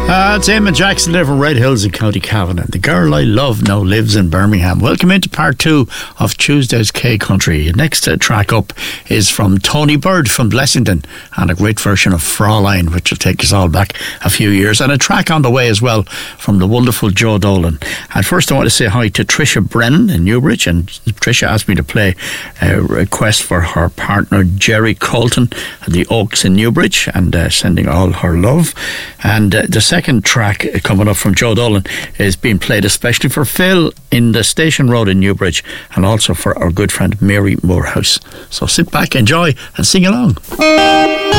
It's Eamon Jackson there from Red Hills in County Cavan, and the girl I love now lives in Birmingham. Welcome into part 2 of Tuesday's K Country. The next track up is from Tony Bird from Blessington, and a great version of Fraulein, which will take us all back a few years, and a track on the way as well from the wonderful Joe Dolan. And first I want to say hi to Tricia Brennan in Newbridge, and Tricia asked me to play a request for her partner Jerry Colton at the Oaks in Newbridge, and sending all her love. And the second track coming up from Joe Dolan is being played especially for Phil in the Station Road in Newbridge, and also for our good friend Mary Moorhouse. So sit back, enjoy and sing along.